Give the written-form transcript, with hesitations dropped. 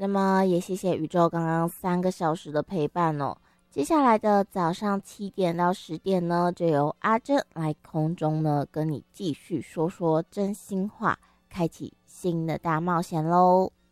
那么也谢谢宇宙刚刚3个小时的陪伴哦。接下来的早上7点到10点呢，就由阿珍来空中呢跟你继续说说真心话，开启新的大冒险喽。